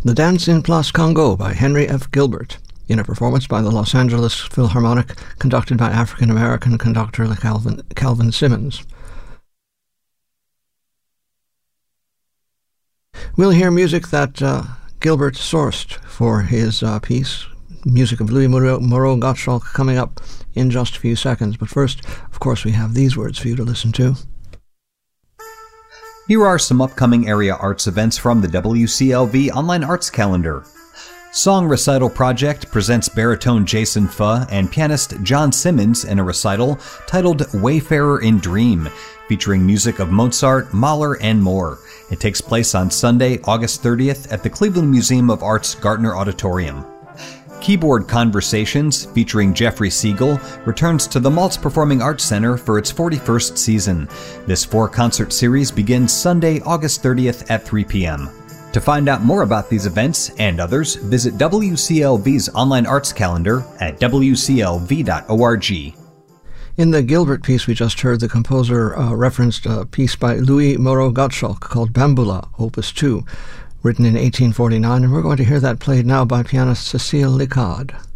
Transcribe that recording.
The Dance in Place Congo by Henry F. Gilbert, in a performance by the Los Angeles Philharmonic, conducted by African-American conductor Calvin Simmons. We'll hear music that Gilbert sourced for his piece, music of Louis Moreau Gottschalk, coming up in just a few seconds. But first, of course, we have these words for you to listen to. Here are some upcoming area arts events from the WCLV Online Arts Calendar. Song Recital Project presents baritone Jason Fuh and pianist John Simmons in a recital titled Wayfarer in Dream, featuring music of Mozart, Mahler, and more. It takes place on Sunday, August 30th at the Cleveland Museum of Art's Gartner Auditorium. Keyboard Conversations, featuring Jeffrey Siegel, returns to the Maltz Performing Arts Center for its 41st season. This 4-concert series begins Sunday, August 30th at 3 p.m. To find out more about these events and others, visit WCLV's online arts calendar at wclv.org. In the Gilbert piece we just heard, the composer referenced a piece by Louis Moreau Gottschalk called Bambula, Opus 2, written in 1849, and we're going to hear that played now by pianist Cécile Licard.